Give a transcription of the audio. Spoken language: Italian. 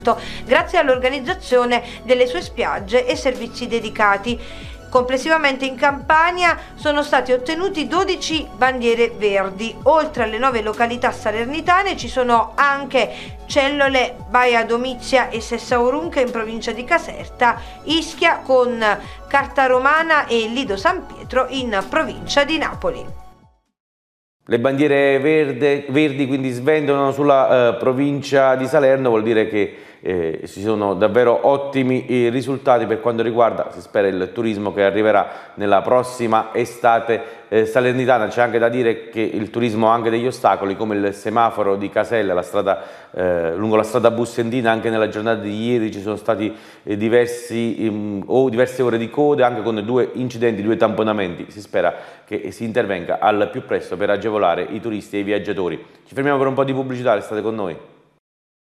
grazie all'organizzazione delle sue spiagge e servizi dedicati. Complessivamente in Campania sono stati ottenuti 12 bandiere verdi. Oltre alle 9 località salernitane ci sono anche Cellole, Baia Domizia e Sessaurunca in provincia di Caserta, Ischia con Carta Romana e Lido San Pietro in provincia di Napoli. Le bandiere verdi quindi svendono sulla provincia di Salerno, vuol dire che ci sono davvero ottimi risultati per quanto riguarda, si spera, il turismo che arriverà nella prossima estate salernitana. C'è anche da dire che il turismo ha anche degli ostacoli, come il semaforo di Casella, lungo la strada Bussendina. Anche nella giornata di ieri ci sono stati diverse ore di code, anche con 2 incidenti, 2 tamponamenti. Si spera che si intervenga al più presto per agevolare i turisti e i viaggiatori. Ci fermiamo per un po' di pubblicità, restate con noi.